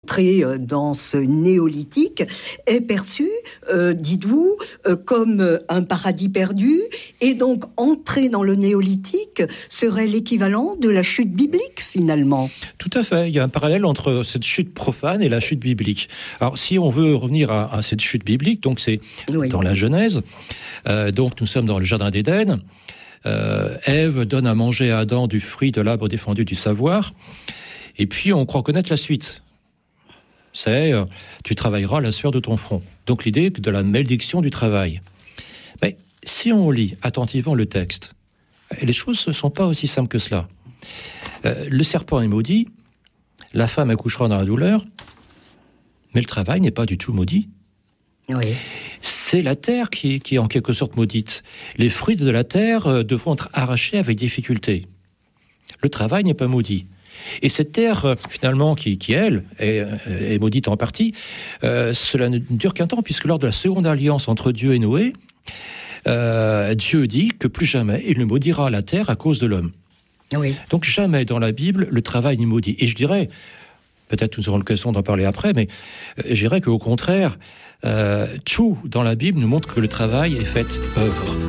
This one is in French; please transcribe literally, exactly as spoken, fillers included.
Entrer dans ce néolithique est perçu, euh, dites-vous, euh, comme un paradis perdu, et donc entrer dans le néolithique serait l'équivalent de la chute biblique finalement. Tout à fait, il y a un parallèle entre cette chute profane et la chute biblique. Alors si on veut revenir à, à cette chute biblique, donc c'est oui. dans la Genèse, euh, donc nous sommes dans le jardin d'Éden, euh, Ève donne à manger à Adam du fruit de l'arbre défendu du savoir, et puis on croit connaître la suite. C'est euh, tu travailleras la sueur de ton front. Donc l'idée de la malédiction du travail. Mais si on lit attentivement le texte, les choses ne sont pas aussi simples que cela. Euh, le serpent est maudit, la femme accouchera dans la douleur, mais le travail n'est pas du tout maudit. Oui. C'est la terre qui, qui est en quelque sorte maudite. Les fruits de la terre euh, devront être arrachés avec difficulté. Le travail n'est pas maudit. Et cette terre, finalement, qui, qui elle, est, est maudite en partie, euh, cela ne dure qu'un temps, puisque lors de la seconde alliance entre Dieu et Noé, euh, Dieu dit que plus jamais il ne maudira la terre à cause de l'homme. Oui. Donc jamais dans la Bible, le travail n'est maudit. Et je dirais, peut-être nous aurons l'occasion d'en parler après, mais je dirais qu'au contraire, euh, tout dans la Bible nous montre que le travail est fait œuvre.